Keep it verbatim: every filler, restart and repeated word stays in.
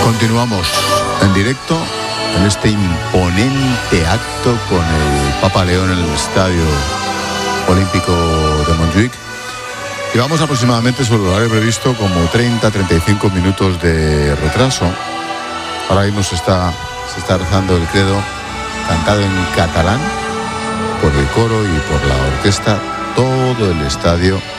Continuamos en directo en este imponente acto con el Papa León en el Estadio Olímpico de Montjuic. Llevamos aproximadamente sobre el horario previsto como treinta a treinta y cinco minutos de retraso. Ahora mismo se está, se está rezando el credo cantado en catalán por el coro y por la orquesta. Todo el estadio